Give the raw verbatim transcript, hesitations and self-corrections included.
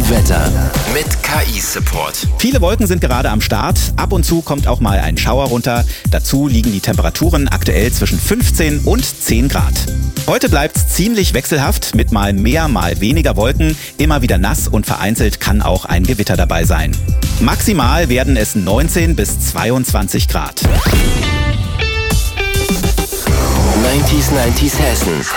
Wetter mit K I-Support. Viele Wolken sind gerade am Start. Ab und zu kommt auch mal ein Schauer runter. Dazu liegen die Temperaturen aktuell zwischen fünfzehn und zehn Grad. Heute bleibt's ziemlich wechselhaft mit mal mehr, mal weniger Wolken. Immer wieder nass und vereinzelt kann auch ein Gewitter dabei sein. Maximal werden es neunzehn bis zweiundzwanzig Grad. neunzig neunzig Hessen.